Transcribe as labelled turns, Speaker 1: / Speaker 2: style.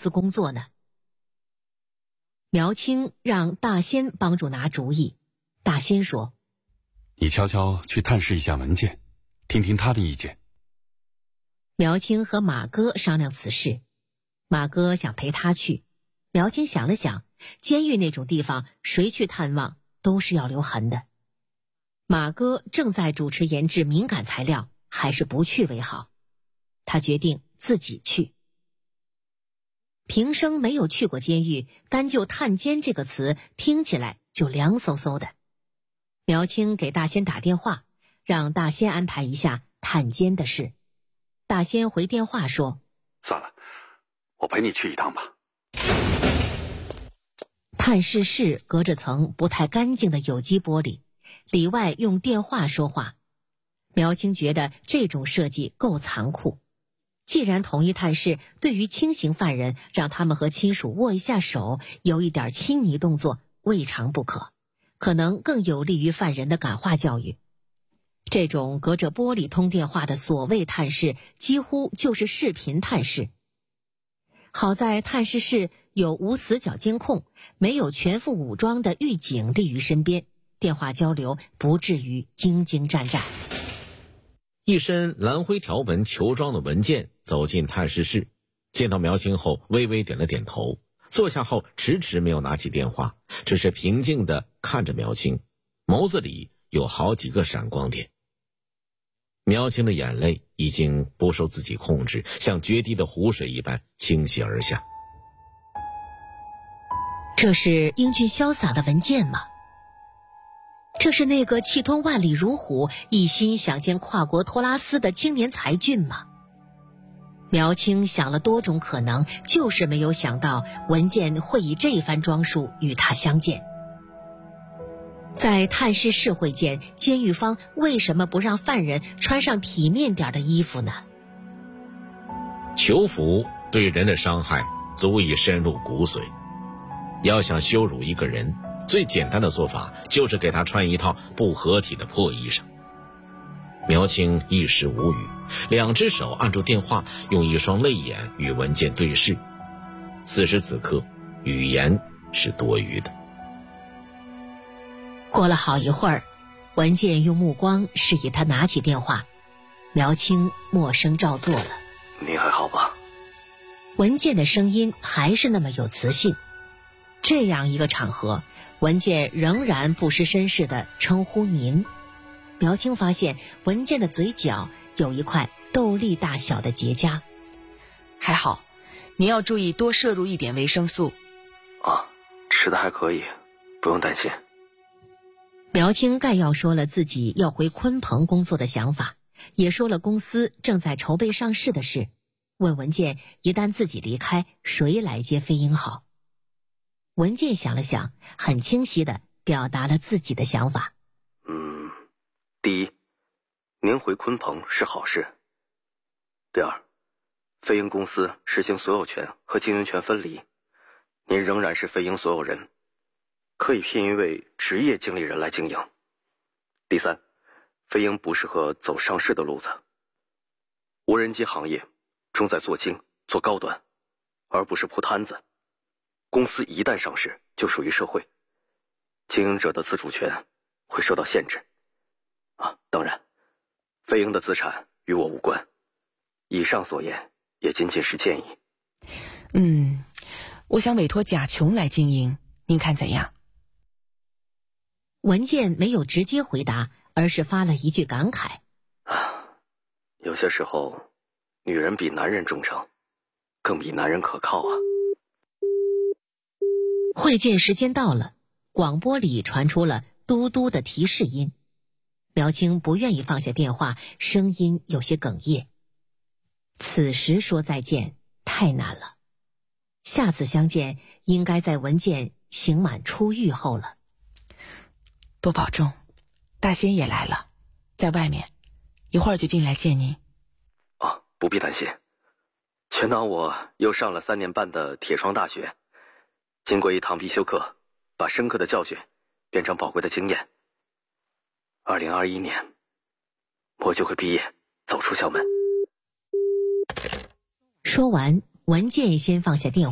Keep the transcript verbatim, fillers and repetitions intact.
Speaker 1: 司工作呢？苗青让大仙帮助拿主意。大仙说：
Speaker 2: 你悄悄去探视一下文件，听听他的意见。
Speaker 1: 苗青和马哥商量此事，马哥想陪他去。苗青想了想，监狱那种地方谁去探望都是要留痕的。马哥正在主持研制敏感材料，还是不去为好。他决定自己去。平生没有去过监狱，单就探监这个词听起来就凉飕飕的。苗青给大仙打电话，让大仙安排一下探监的事。大仙回电话说：
Speaker 2: 算了，我陪你去一趟吧。
Speaker 1: 探视室隔着层不太干净的有机玻璃，里外用电话说话。苗青觉得这种设计够残酷。既然同一探视，对于轻刑犯人，让他们和亲属握一下手，有一点亲昵动作，未尝不可，可能更有利于犯人的感化教育。这种隔着玻璃通电话的所谓探视，几乎就是视频探视。好在探视室有无死角监控，没有全副武装的狱警立于身边，电话交流不至于惊惊战战。
Speaker 3: 一身蓝灰条纹球装的文健走进探视室，见到苗青后微微点了点头，坐下后迟迟没有拿起电话，只是平静地看着苗青，眸子里有好几个闪光点。苗青的眼泪已经不受自己控制，像决堤的湖水一般倾泻而下。
Speaker 1: 这是英俊潇洒的文健吗？这是那个气吞万里如虎，一心想见跨国托拉斯的青年才俊吗？苗青想了多种可能，就是没有想到文健会以这番装束与他相见。在探视室会见，监狱方为什么不让犯人穿上体面点的衣服呢？
Speaker 3: 囚服对人的伤害足以深入骨髓，要想羞辱一个人，最简单的做法就是给他穿一套不合体的破衣裳。苗青一时无语，两只手按住电话，用一双泪眼与文健对视。此时此刻，语言是多余的。
Speaker 1: 过了好一会儿，文健用目光示意他拿起电话，苗青默声照做了。
Speaker 4: 你还好吧？
Speaker 1: 文健的声音还是那么有磁性。这样一个场合，文健仍然不失绅士地称呼您。苗青发现文健的嘴角有一块豆粒大小的结痂。
Speaker 5: 还好，您要注意多摄入一点维生素。
Speaker 4: 啊，吃的还可以，不用担心。
Speaker 1: 苗青概要说了自己要回鲲鹏工作的想法，也说了公司正在筹备上市的事，问文健一旦自己离开，谁来接飞鹰好。文健想了想，很清晰地表达了自己的想法。
Speaker 4: 嗯，第一，您回鲲鹏是好事。第二，飞鹰公司实行所有权和经营权分离，您仍然是飞鹰所有人，可以聘一位职业经理人来经营。第三，飞鹰不适合走上市的路子，无人机行业重在做精做高端，而不是铺摊子。公司一旦上市就属于社会，经营者的自主权会受到限制。啊，当然，飞鹰的资产与我无关，以上所言也仅仅是建议。
Speaker 5: 嗯，我想委托贾琼来经营，您看怎样？
Speaker 1: 文健没有直接回答，而是发了一句感慨：
Speaker 4: 啊，有些时候，女人比男人忠诚，更比男人可靠啊。
Speaker 1: 会见时间到了，广播里传出了嘟嘟的提示音。苗青不愿意放下电话，声音有些哽咽。此时说再见太难了，下次相见应该在文健刑满出狱后了。
Speaker 5: 多保重，大仙也来了，在外面，一会儿就进来见您。
Speaker 4: 啊，不必担心，全当我又上了三年半的铁窗大学，经过一堂必修课，把深刻的教训变成宝贵的经验。二零二一年，我就会毕业，走出校门。
Speaker 1: 说完，文健先放下电话。